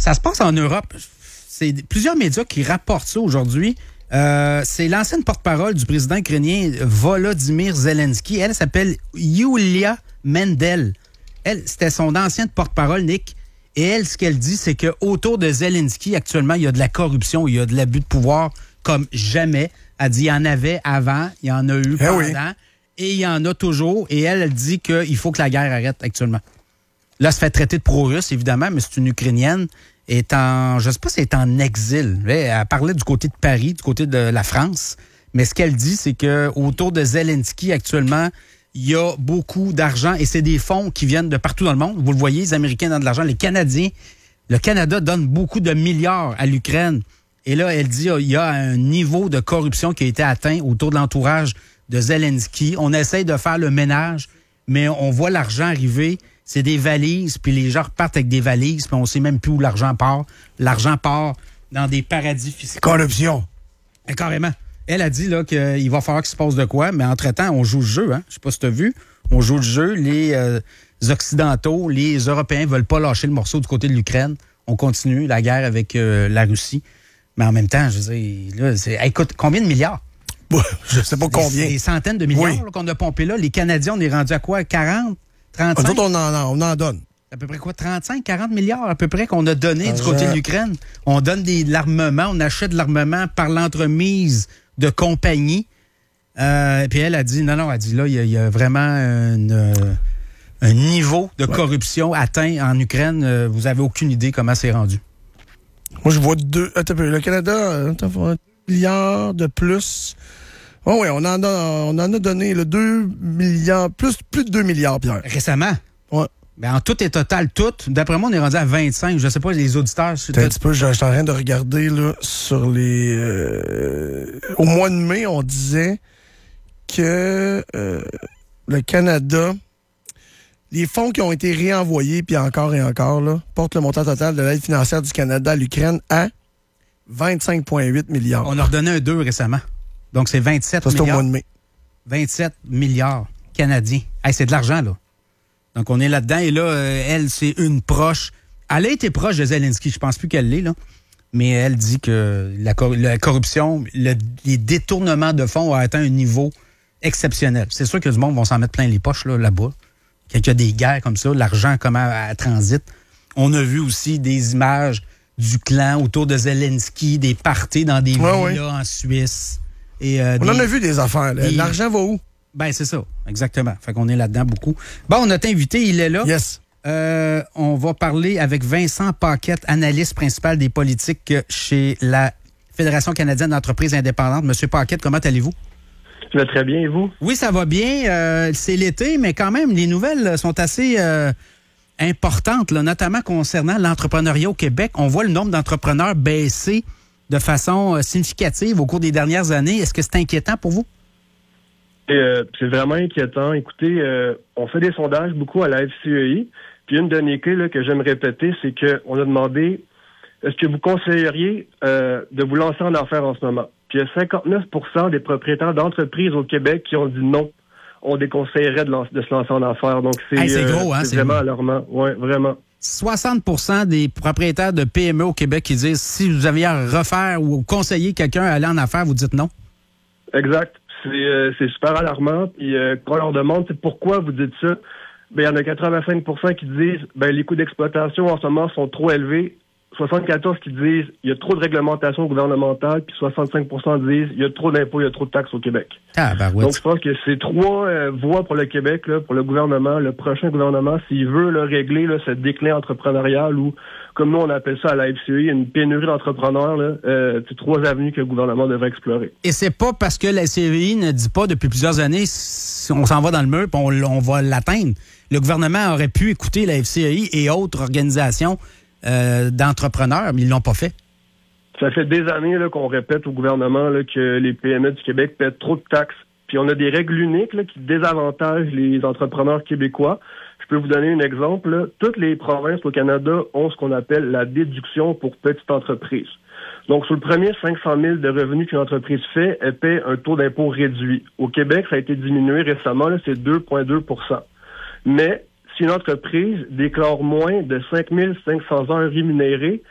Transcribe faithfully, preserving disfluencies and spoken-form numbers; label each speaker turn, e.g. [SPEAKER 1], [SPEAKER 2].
[SPEAKER 1] Ça se passe en Europe. C'est plusieurs médias qui rapportent ça aujourd'hui. Euh, c'est l'ancienne porte-parole du président ukrainien Volodymyr Zelensky. Elle s'appelle Yulia Mendel. Elle, c'était son ancienne porte-parole, Nick. Et elle, ce qu'elle dit, c'est qu'autour de Zelensky, actuellement, il y a de la corruption, il y a de l'abus de pouvoir comme jamais. Elle dit, il y en avait avant, il y en a eu
[SPEAKER 2] eh
[SPEAKER 1] pendant,
[SPEAKER 2] oui.
[SPEAKER 1] et il y en a toujours. Et elle, elle dit qu'il faut que la guerre arrête actuellement. Là, elle se fait traiter de pro-russe, évidemment, mais c'est une Ukrainienne. Est en, je ne sais pas si elle est en exil. Elle parlait du côté de Paris, du côté de la France. Mais ce qu'elle dit, c'est qu'autour de Zelensky, actuellement, il y a beaucoup d'argent et c'est des fonds qui viennent de partout dans le monde. Vous le voyez, les Américains donnent de l'argent, les Canadiens. Le Canada donne beaucoup de milliards à l'Ukraine. Et là, elle dit qu'il y a un niveau de corruption qui a été atteint autour de l'entourage de Zelensky. On essaye de faire le ménage, mais on voit l'argent arriver. C'est des valises, puis les gens repartent avec des valises, puis on sait même plus où l'argent part. L'argent part dans des paradis fiscaux.
[SPEAKER 2] Corruption.
[SPEAKER 1] Et carrément. Elle a dit là qu'il va falloir qu'il se passe de quoi, mais entre-temps, on joue le jeu. Hein? Je sais pas si tu as vu. On joue le jeu. Les euh, Occidentaux, les Européens veulent pas lâcher le morceau du côté de l'Ukraine. On continue la guerre avec euh, la Russie. Mais en même temps, je veux dire, là, c'est, hey, écoute, combien de milliards?
[SPEAKER 2] Je sais pas combien.
[SPEAKER 1] Des, des centaines de milliards
[SPEAKER 2] oui.
[SPEAKER 1] là, qu'on a pompé là. Les Canadiens, on est rendu à quoi? quarante? trente-cinq?
[SPEAKER 2] Nous autres, on en, on en donne.
[SPEAKER 1] À peu près quoi? trente-cinq, quarante milliards à peu près qu'on a donné ah, du côté de l'Ukraine. On donne des, de l'armement, on achète de l'armement par l'entremise de compagnies. Euh, puis elle a dit, non, non, elle a dit là, il y, y a vraiment une, euh, un niveau de ouais. corruption atteint en Ukraine. Euh, vous avez aucune idée comment c'est rendu.
[SPEAKER 2] Moi, je vois deux. Attends, le Canada, attends, un milliard de plus. Oh oui, on en a, on en a donné le deux milliards, plus, plus de deux milliards, Pierre.
[SPEAKER 1] Récemment?
[SPEAKER 2] Oui.
[SPEAKER 1] Ben, en tout et total, tout. D'après moi, on est rendu à vingt-cinq. Je ne sais pas, les auditeurs...
[SPEAKER 2] Un petit peu, je suis en train de regarder là, sur les... Euh, au mois de mai, on disait que euh, le Canada, les fonds qui ont été réenvoyés, puis encore et encore, là, portent le montant total de l'aide financière du Canada à l'Ukraine à vingt-cinq virgule huit milliards.
[SPEAKER 1] On a redonné un deux récemment. Donc, c'est vingt-sept
[SPEAKER 2] Ça, c'est
[SPEAKER 1] milliards.
[SPEAKER 2] au mois de mai.
[SPEAKER 1] vingt-sept milliards canadiens. Hey, c'est de l'argent, là. Donc, on est là-dedans. Et là, euh, elle, c'est une proche. Elle a été proche de Zelensky. Je pense plus qu'elle l'est, là. Mais elle dit que la, cor- la corruption, le, les détournements de fonds ont atteint un niveau exceptionnel. C'est sûr que du monde vont s'en mettre plein les poches, là, là-bas. Qu'il y a des guerres comme ça, l'argent comment elle transite. On a vu aussi des images du clan autour de Zelensky, des parties dans des
[SPEAKER 2] ouais,
[SPEAKER 1] villas
[SPEAKER 2] ouais.
[SPEAKER 1] en Suisse. Et, euh,
[SPEAKER 2] on
[SPEAKER 1] des,
[SPEAKER 2] en a vu des affaires. Là.
[SPEAKER 1] Des...
[SPEAKER 2] L'argent va où?
[SPEAKER 1] Ben, c'est ça, exactement. Fait qu'on est là-dedans beaucoup. Bon, notre invité, il est là.
[SPEAKER 2] Yes.
[SPEAKER 1] Euh, on va parler avec Vincent Paquette, analyste principal des politiques chez la Fédération canadienne d'entreprises indépendantes. Monsieur Paquette, comment allez-vous?
[SPEAKER 3] Ça va très bien, et vous?
[SPEAKER 1] Oui, ça va bien. Euh, c'est l'été, mais quand même, les nouvelles sont assez euh, importantes, là, notamment concernant l'entrepreneuriat au Québec. On voit le nombre d'entrepreneurs baisser de façon euh, significative au cours des dernières années. Est-ce que c'est inquiétant pour vous?
[SPEAKER 3] Euh, c'est vraiment inquiétant. Écoutez, euh, on fait des sondages beaucoup à la F C E I. Puis une donnée clé là, que j'aime répéter, c'est qu'on a demandé est-ce que vous conseilleriez euh, de vous lancer en affaires en ce moment? Puis il y a cinquante-neuf pour cent des propriétaires d'entreprises au Québec qui ont dit non. On déconseillerait de, lance, de se lancer en affaires. Donc c'est,
[SPEAKER 1] hey, c'est, gros,
[SPEAKER 3] euh,
[SPEAKER 1] hein,
[SPEAKER 3] c'est,
[SPEAKER 1] c'est
[SPEAKER 3] vraiment
[SPEAKER 1] gros.
[SPEAKER 3] alarmant. Oui, vraiment.
[SPEAKER 1] soixante pour cent des propriétaires de P M E au Québec qui disent si vous aviez à refaire ou conseiller quelqu'un à aller en affaires, vous dites non?
[SPEAKER 3] Exact. C'est, euh, c'est super alarmant. Puis euh, quand on leur demande c'est pourquoi vous dites ça, ben il y en a quatre-vingt-cinq pour cent qui disent ben les coûts d'exploitation en ce moment sont trop élevés. soixante-quatorze pour cent qui disent il y a trop de réglementation gouvernementale, puis soixante-cinq pour cent disent il y a trop d'impôts, il y a trop de taxes au Québec.
[SPEAKER 1] Ah, ben oui.
[SPEAKER 3] Donc je pense que c'est trois euh, voies pour le Québec, là, pour le gouvernement, le prochain gouvernement, s'il veut là, régler là, ce déclin entrepreneurial ou, comme nous on appelle ça à la F C E I, une pénurie d'entrepreneurs, là, euh, c'est trois avenues que le gouvernement devrait explorer.
[SPEAKER 1] Et c'est pas parce que la F C E I ne dit pas depuis plusieurs années si on s'en va dans le mur et on, on va l'atteindre. Le gouvernement aurait pu écouter la F C E I et autres organisations euh, d'entrepreneurs, mais ils l'ont pas fait.
[SPEAKER 3] Ça fait des années là, qu'on répète au gouvernement là, que les P M E du Québec paient trop de taxes. Puis on a des règles uniques là, qui désavantagent les entrepreneurs québécois. Je peux vous donner un exemple. Là. Toutes les provinces au Canada ont ce qu'on appelle la déduction pour petite entreprise. Donc, sur le premier cinq cent mille de revenus qu'une entreprise fait, elle paie un taux d'impôt réduit. Au Québec, ça a été diminué récemment, là, c'est deux virgule deux pour cent. Mais si une entreprise déclare moins de cinq mille cinq cents heures rémunérées,